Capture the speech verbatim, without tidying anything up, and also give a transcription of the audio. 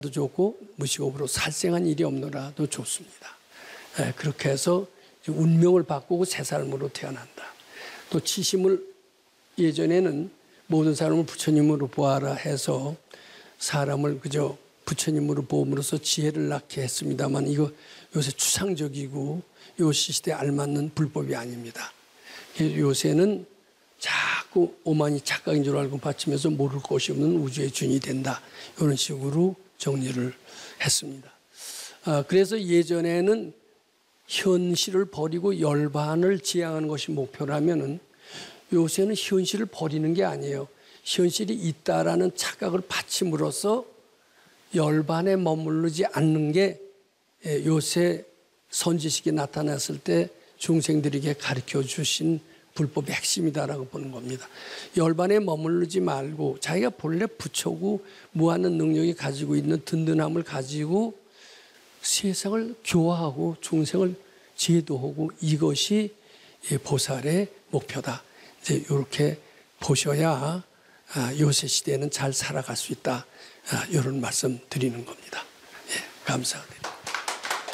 좋고 무식업으로 살생한 일이 없노라도 좋습니다. 예, 그렇게 해서 운명을 바꾸고 새 삶으로 태어난다. 또 치심을 예전에는 모든 사람을 부처님으로 보아라 해서 사람을 그저 부처님으로 보음으로써 지혜를 낳게 했습니다만 이거 요새 추상적이고 요 시대에 알맞는 불법이 아닙니다. 요새는 자꾸 오만이 착각인 줄 알고 바치면서 모를 것이 없는 우주의 주인이 된다. 이런 식으로 정리를 했습니다. 아, 그래서 예전에는 현실을 버리고 열반을 지향하는 것이 목표라면은 요새는 현실을 버리는 게 아니에요. 현실이 있다라는 착각을 받침으로써 열반에 머무르지 않는 게 요새 선지식이 나타났을 때 중생들에게 가르쳐 주신 불법의 핵심이다라고 보는 겁니다. 열반에 머무르지 말고 자기가 본래 부처고 무한한 능력이 가지고 있는 든든함을 가지고 세상을 교화하고 중생을 제도하고 이것이 보살의 목표다. 이제 이렇게 보셔야 요새 시대에는 잘 살아갈 수 있다. 이런 말씀 드리는 겁니다. 예, 감사합니다.